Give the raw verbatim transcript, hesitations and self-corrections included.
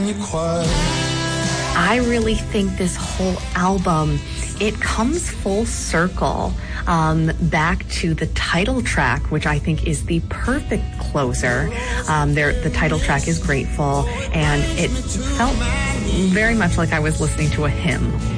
when you're quiet. I really think this whole album, it comes full circle um, back to the title track, which I think is the perfect closer. Um, there, the title track is Grateful, and it felt very much like I was listening to a hymn.